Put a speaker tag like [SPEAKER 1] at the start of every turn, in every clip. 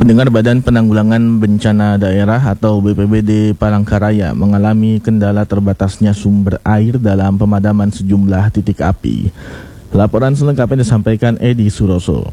[SPEAKER 1] Pendengar Badan Penanggulangan Bencana Daerah atau BPBD Palangkaraya mengalami kendala terbatasnya sumber air dalam pemadaman sejumlah titik api. Laporan selengkapnya disampaikan Edi Suroso.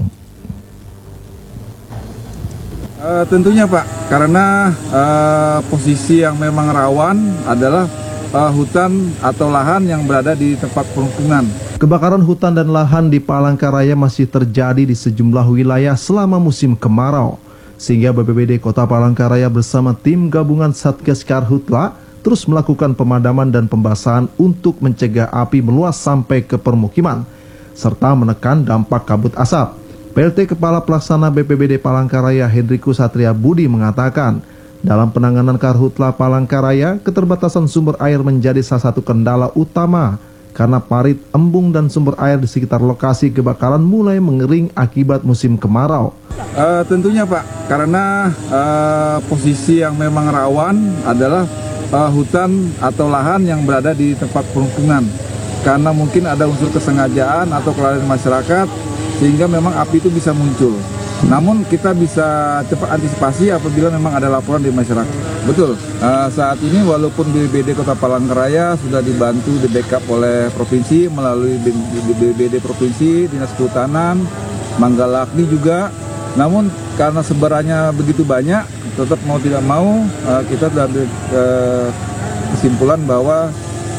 [SPEAKER 2] Tentunya Pak, karena posisi yang memang rawan adalah hutan atau lahan yang berada di tempat permukiman.
[SPEAKER 3] Kebakaran hutan dan lahan di Palangkaraya masih terjadi di sejumlah wilayah selama musim kemarau, sehingga BPBD Kota Palangkaraya bersama tim gabungan Satgas Karhutla terus melakukan pemadaman dan pembasahan untuk mencegah api meluas sampai ke permukiman, serta menekan dampak kabut asap. PLT Kepala Pelaksana BPBD Palangkaraya Hendriku Satria Budi mengatakan, dalam penanganan Karhutla Palangkaraya, keterbatasan sumber air menjadi salah satu kendala utama karena parit, embung, dan sumber air di sekitar lokasi kebakaran mulai mengering akibat musim kemarau.
[SPEAKER 2] Tentunya Pak, karena posisi yang memang rawan adalah hutan atau lahan yang berada di tempat permukiman. Karena mungkin ada unsur kesengajaan atau kelalaian masyarakat, sehingga memang api itu bisa muncul. Namun kita bisa cepat antisipasi apabila memang ada laporan di masyarakat. Betul, saat ini walaupun BPBD Kota Palangkaraya sudah dibantu di backup oleh provinsi melalui BPBD Provinsi, Dinas Kehutanan, Manggala-Agni juga. Namun karena sebarannya begitu banyak, tetap mau tidak mau kita sudah kesimpulan bahwa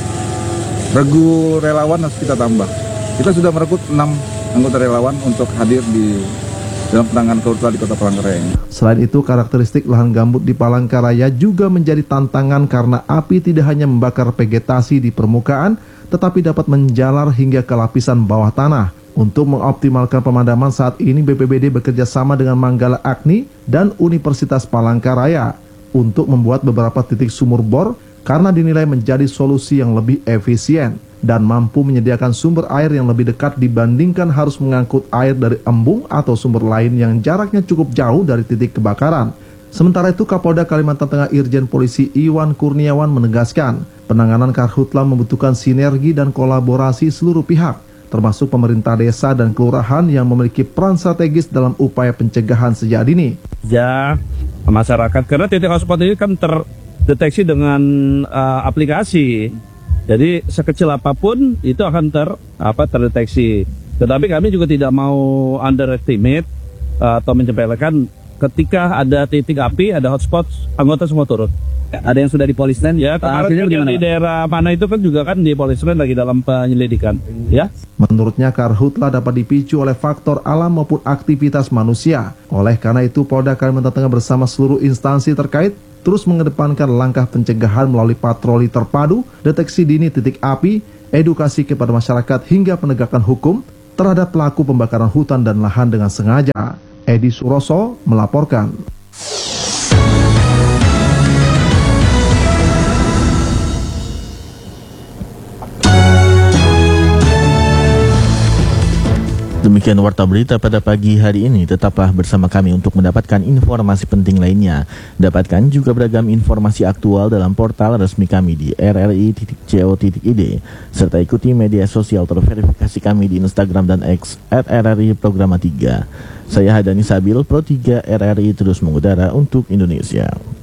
[SPEAKER 2] regu relawan harus kita tambah. Kita sudah merekrut 6 anggota relawan untuk hadir di dalam penanganan Karhutla di Kota Palangkaraya.
[SPEAKER 3] Selain itu, karakteristik lahan gambut di Palangkaraya juga menjadi tantangan karena api tidak hanya membakar vegetasi di permukaan, tetapi dapat menjalar hingga ke lapisan bawah tanah. Untuk mengoptimalkan pemadaman saat ini, BPBD bekerja sama dengan Manggala-Agni dan Universitas Palangkaraya untuk membuat beberapa titik sumur bor karena dinilai menjadi solusi yang lebih efisien dan mampu menyediakan sumber air yang lebih dekat dibandingkan harus mengangkut air dari embung atau sumber lain yang jaraknya cukup jauh dari titik kebakaran. Sementara itu, Kapolda Kalimantan Tengah Irjen Polisi Iwan Kurniawan menegaskan, penanganan Karhutla membutuhkan sinergi dan kolaborasi seluruh pihak, termasuk pemerintah desa dan kelurahan yang memiliki peran strategis dalam upaya pencegahan sejak dini.
[SPEAKER 4] Ya, masyarakat, karena titik hotspot ini kan terdeteksi dengan aplikasi. Jadi sekecil apapun itu akan terdeteksi. Tetapi kami juga tidak mau underestimate atau menyepelekan ketika ada titik api, ada hotspot, anggota semua turun.
[SPEAKER 5] Ada yang sudah di Polisland?
[SPEAKER 4] Ya, kemarin di daerah mana itu kan juga kan di Polisland lagi dalam penyelidikan. Ya.
[SPEAKER 3] Menurutnya Karhutla dapat dipicu oleh faktor alam maupun aktivitas manusia. Oleh karena itu, Polda Kalimantan Tengah bersama seluruh instansi terkait terus mengedepankan langkah pencegahan melalui patroli terpadu, deteksi dini titik api, edukasi kepada masyarakat hingga penegakan hukum terhadap pelaku pembakaran hutan dan lahan dengan sengaja. Edi Suroso melaporkan.
[SPEAKER 1] Demikian warta berita pada pagi hari ini. Tetaplah bersama kami untuk mendapatkan informasi penting lainnya. Dapatkan juga beragam informasi aktual dalam portal resmi kami di rri.co.id, serta ikuti media sosial terverifikasi kami di Instagram dan X @RRI Programa 3. Saya Hadani Sabil, Pro 3 RRI terus mengudara untuk Indonesia.